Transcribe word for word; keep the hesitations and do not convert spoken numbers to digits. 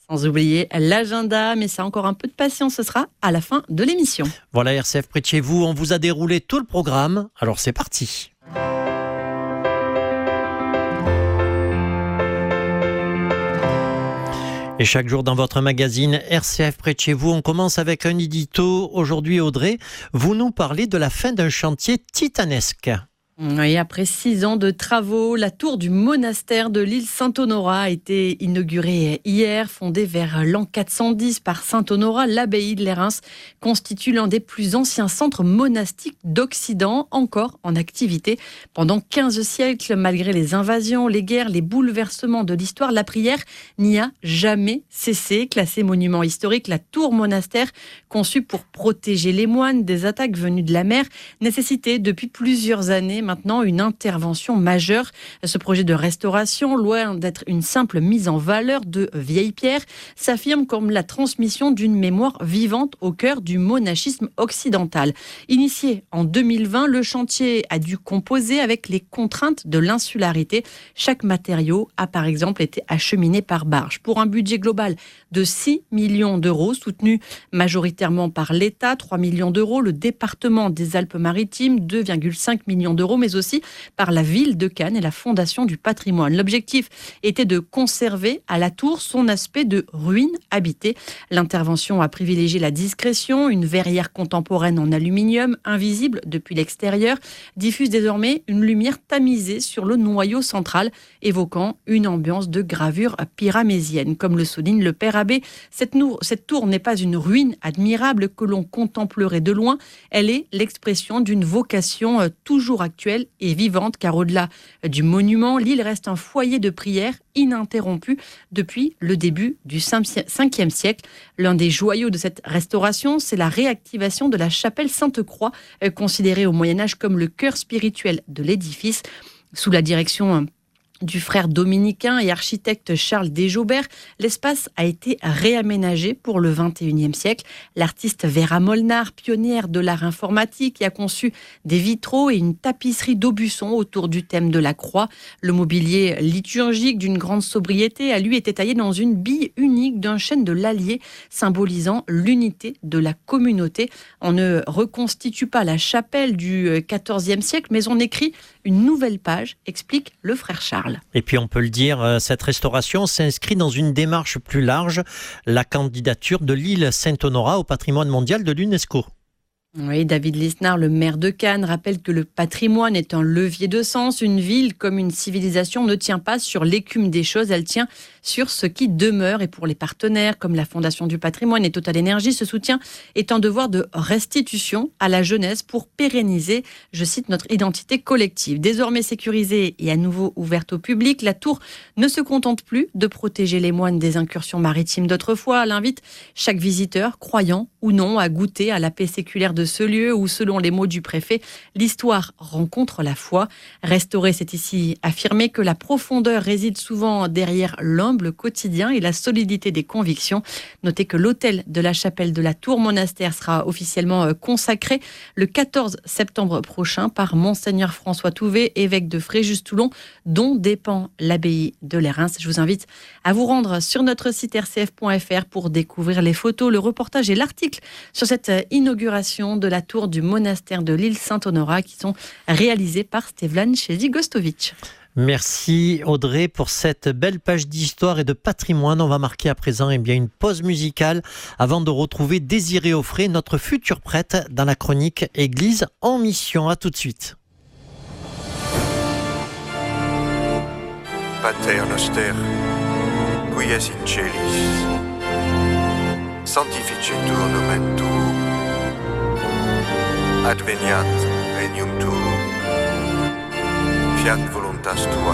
Sans oublier l'agenda, mais ça a encore un peu de patience, ce sera à la fin de l'émission. Voilà, R C F près de chez vous, on vous a déroulé tout le programme, alors c'est parti. Et chaque jour dans votre magazine R C F près de chez vous, on commence avec un édito. Aujourd'hui, Audrey, vous nous parlez de la fin d'un chantier titanesque. Oui, après six ans de travaux, la tour du monastère de l'île Saint-Honorat a été inaugurée hier. Fondée vers l'an quatre cent dix par saint Honorat, l'abbaye de Lérins constitue l'un des plus anciens centres monastiques d'Occident, encore en activité. Pendant quinze siècles, malgré les invasions, les guerres, les bouleversements de l'histoire, la prière n'y a jamais cessé. Classée monument historique, la tour monastère, conçue pour protéger les moines des attaques venues de la mer, nécessitait depuis plusieurs années maintenant une intervention majeure. Ce projet de restauration, loin d'être une simple mise en valeur de vieilles pierres, s'affirme comme la transmission d'une mémoire vivante au cœur du monachisme occidental. Initié en deux mille vingt, le chantier a dû composer avec les contraintes de l'insularité. Chaque matériau a par exemple été acheminé par barge. Pour un budget global de six millions d'euros, soutenu majoritairement par l'État, trois millions d'euros, le département des Alpes-Maritimes, deux virgule cinq millions d'euros, mais aussi par la ville de Cannes et la Fondation du patrimoine. L'objectif était de conserver à la tour son aspect de ruine habitée. L'intervention a privilégié la discrétion. Une verrière contemporaine en aluminium, invisible depuis l'extérieur, diffuse désormais une lumière tamisée sur le noyau central, évoquant une ambiance de gravure pyramésienne. Comme le souligne le père abbé, cette, nou- cette tour n'est pas une ruine admirable que l'on contemplerait de loin. Elle est l'expression d'une vocation euh, toujours actuelle et vivante, car au-delà du monument, l'île reste un foyer de prière ininterrompu depuis le début du cinquième siècle. L'un des joyaux de cette restauration, c'est la réactivation de la chapelle Sainte-Croix, euh, considérée au Moyen-Âge comme le cœur spirituel de l'édifice. Sous la direction euh, du frère dominicain et architecte Charles Desjaubert, l'espace a été réaménagé pour le vingt et unième siècle. L'artiste Vera Molnar, pionnière de l'art informatique, y a conçu des vitraux et une tapisserie d'Aubusson autour du thème de la croix. Le mobilier liturgique d'une grande sobriété a lui été taillé dans une bille unique d'un chêne de l'Allier, symbolisant l'unité de la communauté. On ne reconstitue pas la chapelle du quatorzième siècle, mais on écrit une nouvelle page, explique le frère Charles. Et puis on peut le dire, cette restauration s'inscrit dans une démarche plus large, la candidature de l'île Saint-Honorat au patrimoine mondial de l'UNESCO. Oui, David Lisnard, le maire de Cannes, rappelle que le patrimoine est un levier de sens. Une ville, comme une civilisation, ne tient pas sur l'écume des choses, elle tient sur ce qui demeure. Et pour les partenaires, comme la Fondation du patrimoine et Total Énergie, ce soutien est un devoir de restitution à la jeunesse pour pérenniser, je cite, notre identité collective. Désormais sécurisée et à nouveau ouverte au public, la tour ne se contente plus de protéger les moines des incursions maritimes d'autrefois. Elle invite chaque visiteur, croyant ou non, à goûter à la paix séculaire de ce lieu où, selon les mots du préfet, l'histoire rencontre la foi. Restaurer, c'est ici affirmer que la profondeur réside souvent derrière l'humble quotidien et la solidité des convictions. Notez que l'autel de la chapelle de la Tour Monastère sera officiellement consacré le quatorze septembre prochain par Monseigneur François Touvet, évêque de Fréjus-Toulon, dont dépend l'abbaye de Lérins. Je vous invite à vous rendre sur notre site r c f point f r pour découvrir les photos, le reportage et l'article sur cette inauguration de la tour du monastère de l'île Saint-Honorat qui sont réalisés par Stevlan Chezi-Gostovic. Merci Audrey pour cette belle page d'histoire et de patrimoine. On va marquer à présent eh bien, une pause musicale avant de retrouver Désiré Offray, notre future prêtre, dans la chronique Église en mission. À tout de suite. Pater noster, qui es in celis, sanctificetur nomen tuum, adveniat regnum tuum, fiat voluntas tua,